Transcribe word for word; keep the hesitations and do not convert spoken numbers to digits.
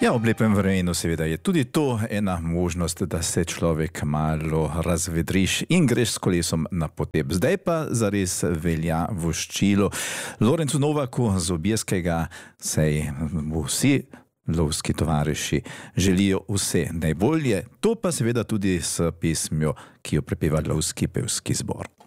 Ja, ob lepem vremenu seveda je tudi to ena možnost, da se človek malo razvedriš in greš s kolesom na potep. Zdaj pa zares velja voščilo. Lorencu Novaku z Objeskega, saj mu vsi lovski tovariši želijo vse najbolje. To pa seveda tudi s pesmijo, ki jo prepeva lovski pevski zbor.